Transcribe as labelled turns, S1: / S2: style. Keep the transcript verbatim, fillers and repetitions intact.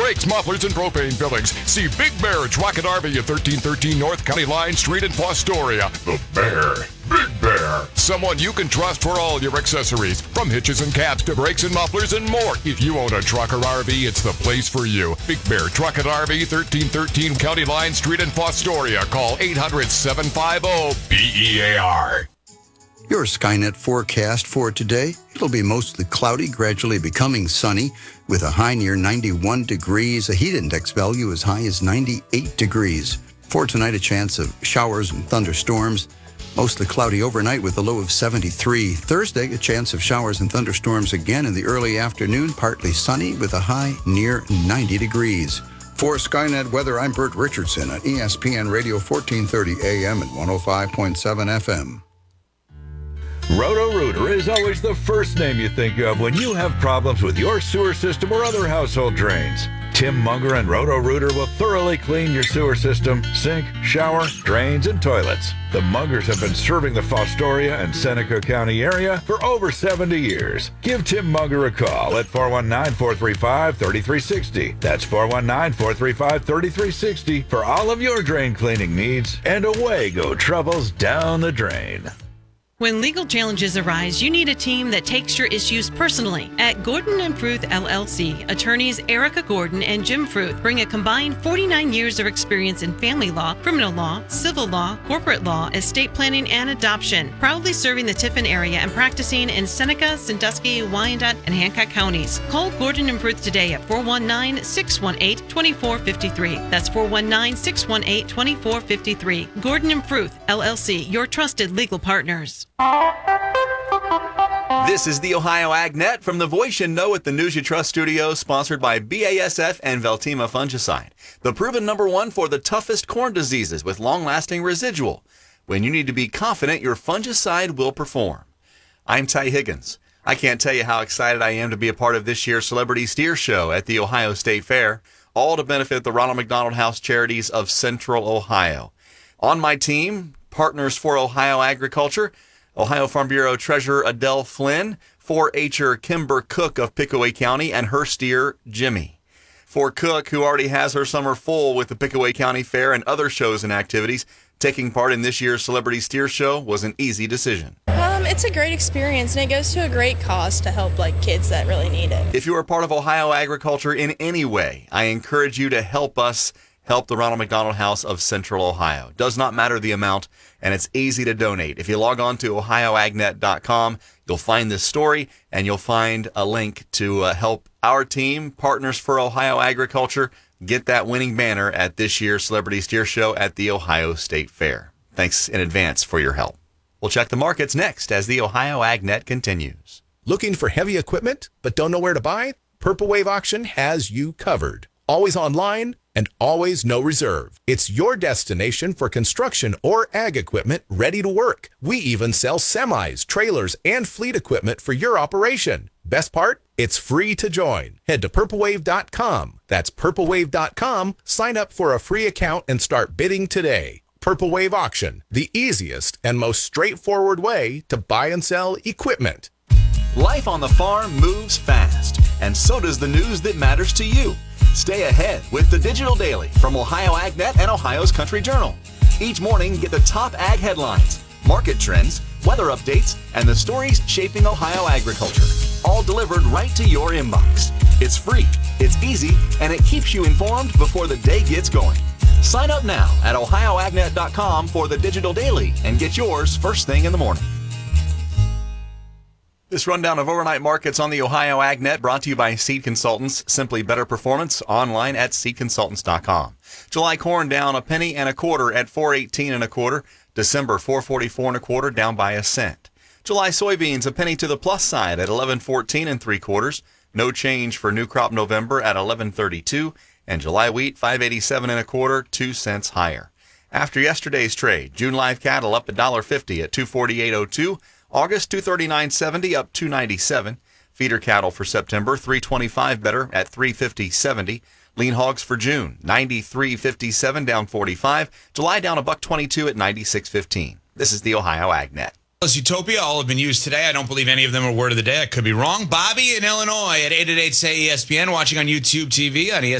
S1: brakes, mufflers, and propane fillings. See Big Bear Truck and R V at thirteen thirteen North County Line Street in Fostoria. The Bear. Big Bear. Someone you can trust for all your accessories, from hitches and caps to brakes and mufflers and more. If you own a truck or R V, it's the place for you. Big Bear Truck and R V, thirteen thirteen County Line Street in Fostoria. Call eight hundred, seven five zero, B E A R.
S2: Your Skynet forecast for today. It'll be mostly cloudy, gradually becoming sunny, with a high near ninety-one degrees, a heat index value as high as ninety-eight degrees. For tonight, a chance of showers and thunderstorms. Mostly cloudy overnight with a low of seventy-three. Thursday, a chance of showers and thunderstorms again in the early afternoon, partly sunny with a high near ninety degrees. For Skynet Weather, I'm Bert Richardson at E S P N Radio fourteen thirty A M and one oh five point seven F M.
S3: Roto-Rooter is always the first name you think of when you have problems with your sewer system or other household drains. Tim Munger and Roto-Rooter will thoroughly clean your sewer system, sink, shower, drains, and toilets. The Mungers have been serving the Fostoria and Seneca County area for over seventy years. Give Tim Munger a call at four one nine, four three five, three three six zero. That's four one nine, four three five, three three six zero for all of your drain cleaning needs, and away go troubles down the drain.
S4: When legal challenges arise, you need a team that takes your issues personally. At Gordon and Fruth L L C, attorneys Erica Gordon and Jim Fruth bring a combined forty-nine years of experience in family law, criminal law, civil law, corporate law, estate planning, and adoption, proudly serving the Tiffin area and practicing in Seneca, Sandusky, Wyandotte, and Hancock counties. Call Gordon and Fruth today at four one nine, six one eight, two four five three. That's four one nine, six one eight, two four five three. Gordon and Fruth L L C, your trusted legal partners.
S5: This is the Ohio AgNet from the Voice you know at the News You Trust studio, sponsored by B A S F and Veltima Fungicide, the proven number one for the toughest corn diseases with long-lasting residual, when you need to be confident your fungicide will perform. I'm Ty Higgins. I can't tell you how excited I am to be a part of this year's Celebrity Steer Show at the Ohio State Fair, all to benefit the Ronald McDonald House Charities of Central Ohio. On my team, Partners for Ohio Agriculture, Ohio Farm Bureau Treasurer Adele Flynn, four H'er Kimber Cook of Pickaway County, and her steer, Jimmy. For Cook, who already has her summer full with the Pickaway County Fair and other shows and activities, taking part in this year's Celebrity Steer Show was an easy decision.
S6: Um, it's a great experience, and it goes to a great cause to help like kids that really need it.
S5: If you are part of Ohio agriculture in any way, I encourage you to help us help the Ronald McDonald House of Central Ohio. Does not matter the amount, and it's easy to donate. If you log on to ohio ag net dot com, you'll find this story, and you'll find a link to uh, help our team, Partners for Ohio Agriculture, get that winning banner at this year's Celebrity Steer Show at the Ohio State Fair. Thanks in advance for your help. We'll check the markets next as the Ohio AgNet continues.
S7: Looking for heavy equipment but don't know where to buy? Purple Wave Auction has you covered. Always online and always no reserve. It's your destination for construction or ag equipment ready to work. We even sell semis, trailers, and fleet equipment for your operation. Best part? It's free to join. Head to purple wave dot com. That's purple wave dot com. Sign up for a free account and start bidding today. Purple Wave Auction, the easiest and most straightforward way to buy and sell equipment.
S5: Life on the farm moves fast, and so does the news that matters to you. Stay ahead with the Digital Daily from Ohio AgNet and Ohio's Country Journal. Each morning, get the top ag headlines, market trends, weather updates, and the stories shaping Ohio agriculture, all delivered right to your inbox. It's free, it's easy, and it keeps you informed before the day gets going. Sign up now at ohio ag net dot com for the Digital Daily and get yours first thing in the morning. This rundown of overnight markets on the Ohio AgNet brought to you by Seed Consultants. Simply better performance online at seed consultants dot com. July corn down a penny and a quarter at four eighteen and a quarter. December four forty-four and a quarter, down by a cent. July soybeans a penny to the plus side at eleven fourteen and three quarters. No change for new crop November at eleven thirty-two. And July wheat five eighty-seven and a quarter, two cents higher. After yesterday's trade, June live cattle up one dollar fifty at two forty-eight oh two. August two thirty-nine seventy up two ninety-seven. Feeder cattle for September three twenty-five better at three fifty seventy. Lean hogs for June ninety-three fifty-seven down forty-five. July down a buck twenty-two at ninety-six fifteen. This is the Ohio AgNet.
S8: Utopia, all have been used today. I don't believe any of them are word of the day. I could be wrong. Bobby in Illinois at eight eight eight say E S P N, watching on YouTube T V on E S P N.